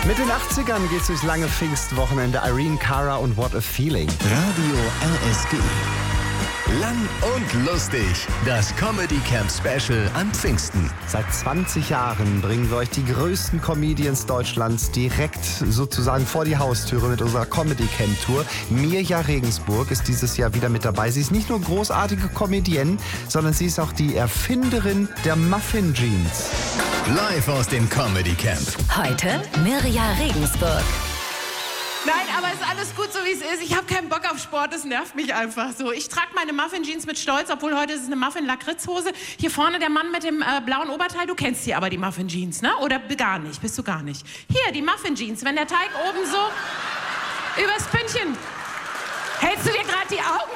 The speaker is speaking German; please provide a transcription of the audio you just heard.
Mit den 80ern geht's durchs lange Pfingstwochenende. Irene Cara und What a Feeling. Radio RSG. Lang und lustig. Das Comedy Camp Special an Pfingsten. Seit 20 Jahren bringen wir euch die größten Comedians Deutschlands direkt sozusagen vor die Haustüre mit unserer Comedy Camp Tour. Mirja Regensburg ist dieses Jahr wieder mit dabei. Sie ist nicht nur großartige Comedienne, sondern sie ist auch die Erfinderin der Muffin Jeans. Live aus dem Comedy Camp. Heute Mirja Regensburg. Nein, aber ist alles gut, so wie es ist. Ich habe keinen Bock auf Sport, das nervt mich einfach so. Ich trage meine Muffin-Jeans mit Stolz, obwohl heute ist es eine Muffin-Lakritzhose. Hier vorne der Mann mit dem blauen Oberteil, du kennst die aber, die Muffin-Jeans, ne? Oder gar nicht, bist du gar nicht. Hier, die Muffin-Jeans, wenn der Teig oben so übers Pünktchen. Hältst du dir gerade die Augen